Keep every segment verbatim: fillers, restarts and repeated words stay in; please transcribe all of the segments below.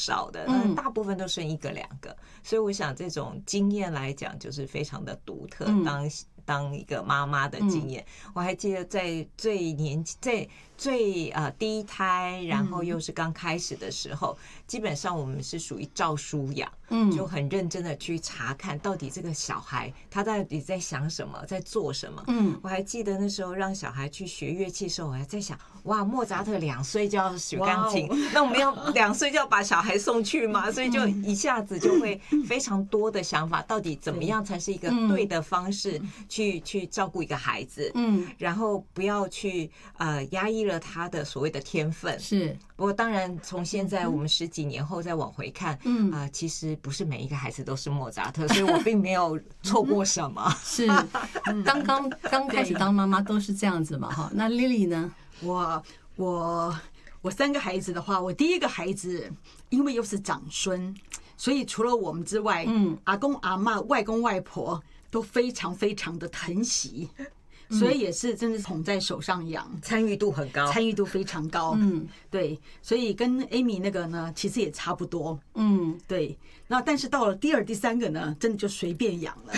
少的，嗯，大部分都生一个两个，所以我想这种经验来讲，就是非常的独特。当当一个妈妈的经验，我还记得在最年在最呃第一胎，然后又是刚开始的时候，基本上我们是属于照书养，嗯，就很认真的去查看到底这个小孩他到底在想什么，在做什么。嗯，我还记得那时候让小孩去学乐器的时候，我还在想，哇，莫扎特两岁就要学钢琴，那我们要两岁就要把小孩送去嘛，所以就一下子就会非常多的想法，到底怎么样才是一个对的方式去去照顾一个孩子，嗯，然后不要去呃压抑了他的所谓的天分。 是， 不过当然从现在我们十几年后再往回看，嗯啊、呃，其实不是每一个孩子都是莫扎特，所以我并没有错过什么。 是，刚刚刚开始当妈妈都是这样子嘛，哈。那 Lily 呢？ 我我我三个孩子的话，我第一个孩子因为又是长孙，所以除了我们之外，嗯，阿公阿嬷、外公外婆都非常非常的疼惜，所以也是真的是捧在手上养， 参与度很高， 参与度非常高。嗯，对，所以跟 Amy 那个呢，其实也差不多。嗯，对。那但是到了第二、第三个呢，真的就随便养了。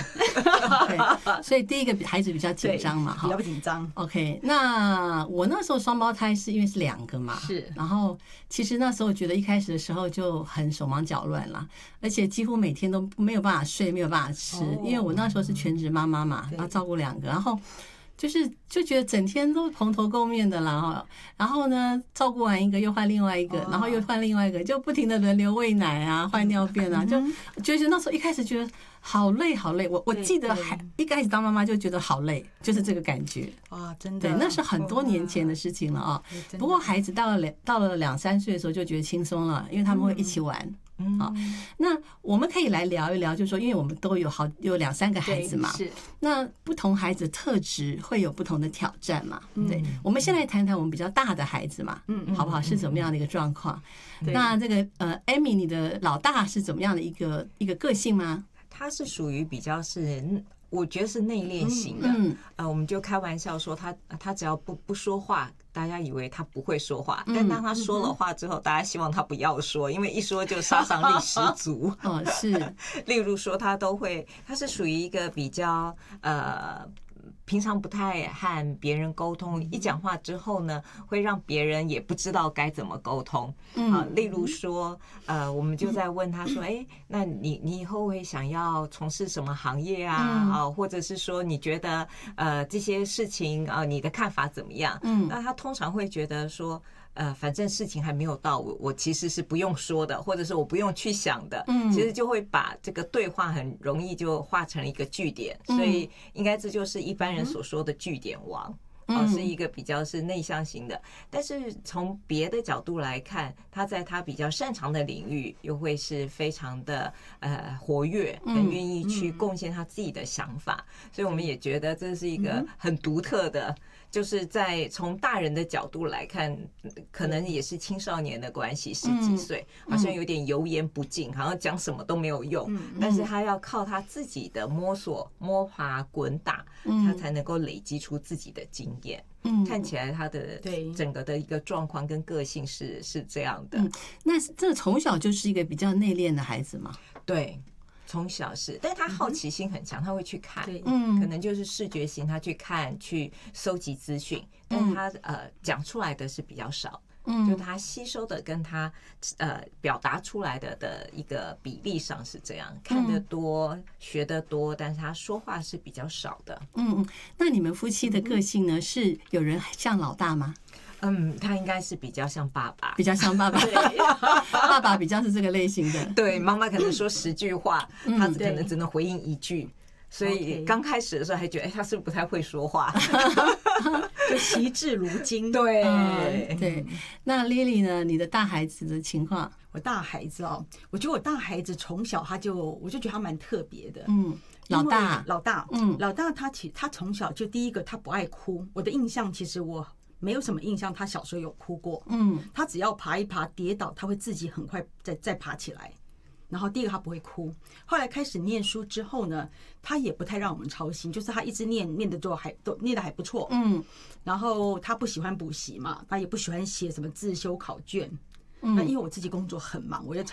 okay, 所以第一个孩子比较紧张嘛， 比较紧张。 OK， 那我那时候双胞胎是因为是两个嘛， 是。 然后其实那时候觉得一开始的时候就很手忙脚乱啦，而且几乎每天都没有办法睡，没有办法吃，哦、因为我那时候是全职妈妈嘛，然后照顾两个，然后。就是就觉得整天都蓬头垢面的啦哈，然后呢照顾完一个又换另外一个，然后又换另外一个，就不停的轮流喂奶啊、换尿便啊，就觉得那时候一开始觉得好累好累。我我记得还一开始当妈妈就觉得好累，就是这个感觉。 哇，真的， 对，那是很多年前的事情了啊。不过孩子到了两到了两三岁的时候就觉得轻松了，因为他们会一起玩。嗯，好，那我们可以来聊一聊，就是说，因为我们都有好有两三个孩子嘛， 是， 那不同孩子特质会有不同的挑战嘛，对，我们先来谈谈我们比较大的孩子嘛，嗯，好不好？是怎么样的一个状况？那这个呃 ，Amy， 你的老大是怎么样的一个一个个性吗？ 他是属于比较是。我觉得是内敛型的，嗯，呃，我们就开玩笑说他他只要不不说话，大家以为他不会说话，但当他说了话之后，大家希望他不要说，因为一说就杀伤力十足。 哦，是， 例如说他都会，他是属于一个比较呃。平常不太和别人沟通，一讲话之后呢，会让别人也不知道该怎么沟通。啊，例如说，呃，我们就在问他说：“哎，那你你以后会想要从事什么行业啊？啊，或者是说你觉得呃这些事情啊，你的看法怎么样？”嗯，那他通常会觉得说。呃，反正事情还没有到我，我其实是不用说的，或者是我不用去想的，嗯，其实就会把这个对话很容易就化成一个句点，所以应该这就是一般人所说的句点王。哦，是一个比较是内向型的，但是从别的角度来看，他在他比较擅长的领域，又会是非常的呃活跃，很愿意去贡献他自己的想法，所以我们也觉得这是一个很独特的。就是在从大人的角度来看，可能也是青少年的关系，十几岁好像有点油盐不进，好像讲什么都没有用，但是他要靠他自己的摸索、摸爬滚打，他才能够累积出自己的经验。嗯，看起来他的整个的一个状况跟个性是是这样的。 嗯，那这从小就是一个比较内敛的孩子嘛？ 对。从小是，但是他好奇心很强，他会去看，嗯，可能就是视觉型，他去看去收集资讯，但是他呃讲出来的是比较少，嗯，就他吸收的跟他呃表达出来的的一个比例上是这样，看得多学得多，但是他说话是比较少的。 嗯嗯，那你们夫妻的个性呢？是有人像老大吗？ 嗯，他应该是比较像爸爸， 比较像爸爸，爸爸比较是这个类型的。 对，妈妈可能说十句话，嗯、他可能只能回应一句，所以刚开始的时候还觉得，哎、欸，他是不是不太会说话？ 就惜字如金。 对、 嗯、对。那 Lily 呢？你的大孩子的情况？ 我大孩子哦，我觉得我大孩子从小他就，我就觉得他蛮特别的。 嗯，老大， 老大，嗯，老大他其他从小就第一个他不爱哭。我的印象其实我。没有什么印象，他小时候有哭过。嗯，他只要爬一爬跌倒，他会自己很快再再爬起来。然后第一个他不会哭，后来开始念书之后呢，他也不太让我们操心，就是他一直念念的都还都念的还不错。嗯，然后他不喜欢补习嘛，他也不喜欢写什么自修考卷。那因为我自己工作很忙，我就